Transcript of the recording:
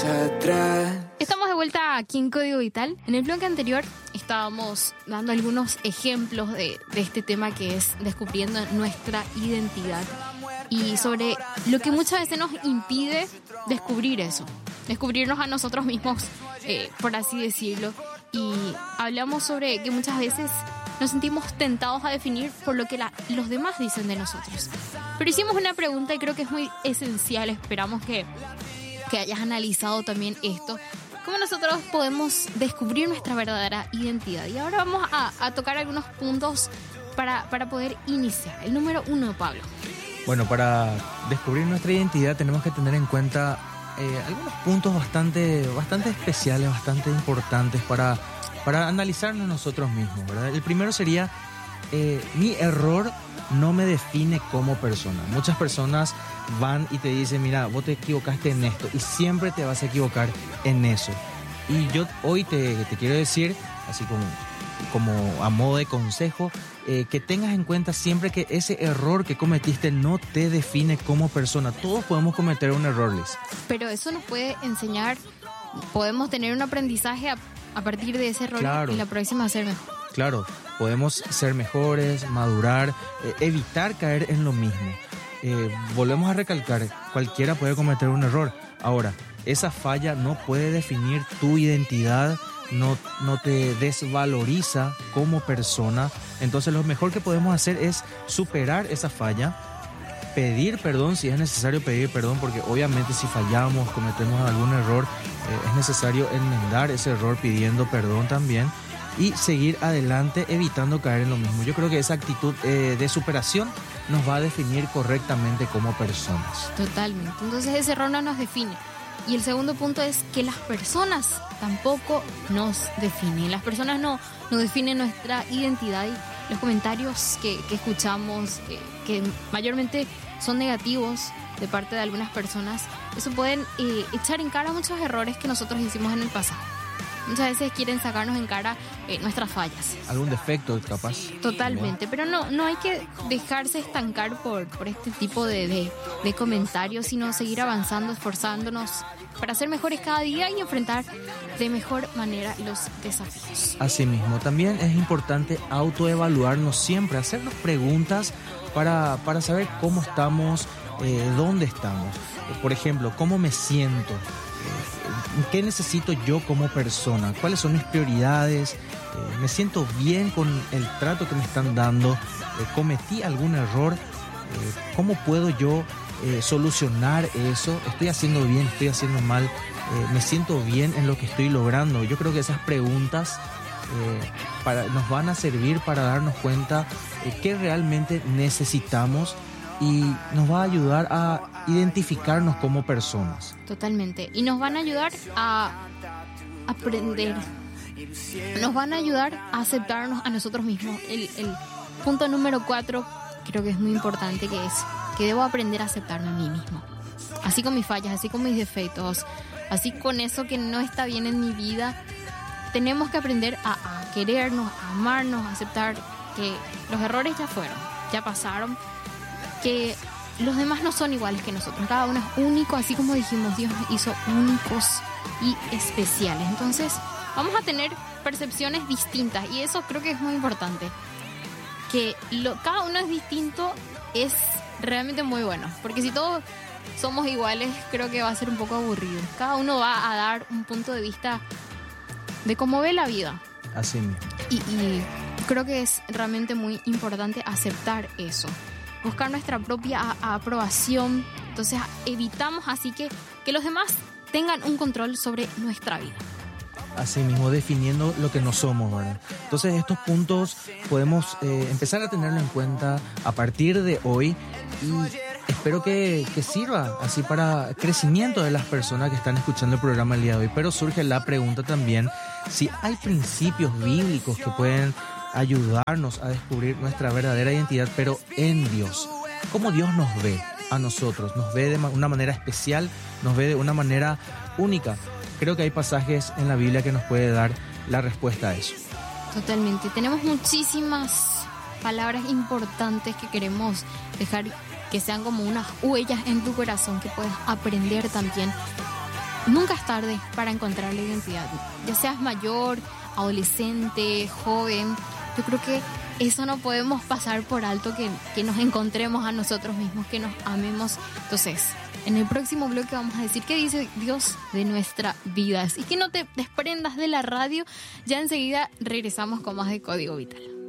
atrás. Estamos de vuelta aquí en Código Vital. En el bloque anterior estábamos dando algunos ejemplos de este tema que es descubriendo nuestra identidad y sobre lo que muchas veces nos impide descubrir eso, descubrirnos a nosotros mismos, por así decirlo. Y hablamos sobre que muchas veces nos sentimos tentados a definir por lo que los demás dicen de nosotros. Pero hicimos una pregunta y creo que es muy esencial. Esperamos que hayas analizado también esto. ¿Cómo nosotros podemos descubrir nuestra verdadera identidad? Y ahora vamos a tocar algunos puntos para poder iniciar. El número 1, Pablo. Bueno, para descubrir nuestra identidad tenemos que tener en cuenta algunos puntos bastante especiales, bastante importantes para analizarnos nosotros mismos, ¿verdad? El primero sería, mi error no me define como persona. Muchas personas van y te dicen, mira, vos te equivocaste en esto y siempre te vas a equivocar en eso. Y yo hoy te quiero decir, así como a modo de consejo, que tengas en cuenta siempre que ese error que cometiste no te define como persona. Todos podemos cometer un error, Liz. Pero eso nos puede enseñar, podemos tener un aprendizaje a partir de ese error. Claro. Y la próxima ser mejor. Claro, podemos ser mejores, madurar, evitar caer en lo mismo. Volvemos a recalcar, cualquiera puede cometer un error. Ahora, esa falla no puede definir tu identidad, no te desvaloriza como persona. Entonces lo mejor que podemos hacer es superar esa falla, pedir perdón si es necesario pedir perdón, porque obviamente si fallamos, cometemos algún error, es necesario enmendar ese error pidiendo perdón también y seguir adelante evitando caer en lo mismo. Yo creo que esa actitud de superación nos va a definir correctamente como personas. Totalmente. Entonces ese error no nos define. Y el segundo punto es que las personas tampoco nos definen. Las personas no definen nuestra identidad, y los comentarios que escuchamos, que mayormente son negativos de parte de algunas personas, eso pueden echar en cara muchos errores que nosotros hicimos en el pasado. Muchas veces quieren sacarnos en cara nuestras fallas. Algún defecto, capaz. Totalmente, pero no hay que dejarse estancar por este tipo de comentarios, sino seguir avanzando, esforzándonos para ser mejores cada día y enfrentar de mejor manera los desafíos. Asimismo, también es importante autoevaluarnos siempre, hacernos preguntas para saber cómo estamos, dónde estamos. Por ejemplo, ¿cómo me siento? ¿Qué necesito yo como persona? ¿Cuáles son mis prioridades? ¿Me siento bien con el trato que me están dando? ¿Cometí algún error? ¿Cómo puedo yo solucionar eso? ¿Estoy haciendo bien? ¿Estoy haciendo mal? ¿Me siento bien en lo que estoy logrando? Yo creo que esas preguntas nos van a servir para darnos cuenta qué realmente necesitamos y nos va a ayudar a identificarnos como personas. Totalmente. Y nos van a ayudar a aprender. Nos van a ayudar a aceptarnos a nosotros mismos. El punto número 4 creo que es muy importante, que es que debo aprender a aceptarme a mí mismo. Así con mis fallas, así con mis defectos, así con eso que no está bien en mi vida. Tenemos que aprender a querernos, a amarnos, a aceptar que los errores ya fueron, ya pasaron, que los demás no son iguales que nosotros. Cada uno es único, así como dijimos, Dios nos hizo únicos y especiales. Entonces vamos a tener percepciones distintas y eso creo que es muy importante. Que cada uno es distinto es realmente muy bueno, porque si todos somos iguales creo que va a ser un poco aburrido. Cada uno va a dar un punto de vista de cómo ve la vida. Así mismo. Y creo que es realmente muy importante aceptar eso. Buscar nuestra propia aprobación. Entonces evitamos así que los demás tengan un control sobre nuestra vida. Así mismo, definiendo lo que no somos, ¿verdad? Entonces estos puntos podemos empezar a tenerlo en cuenta a partir de hoy y espero que sirva así para crecimiento de las personas que están escuchando el programa el día de hoy. Pero surge la pregunta también, si hay principios bíblicos que pueden ayudarnos a descubrir nuestra verdadera identidad, pero en Dios. ¿Cómo Dios nos ve a nosotros? Nos ve de una manera especial, nos ve de una manera única. Creo que hay pasajes en la Biblia que nos puede dar la respuesta a eso. Totalmente. Tenemos muchísimas palabras importantes que queremos dejar que sean como unas huellas en tu corazón, que puedas aprender también nunca es tarde para encontrar la identidad. Ya seas mayor, adolescente, joven, yo creo que eso no podemos pasar por alto, que nos encontremos a nosotros mismos, que nos amemos. Entonces, en el próximo bloque vamos a decir qué dice Dios de nuestra vida. Así que no te desprendas de la radio, ya enseguida regresamos con más de Código Vital.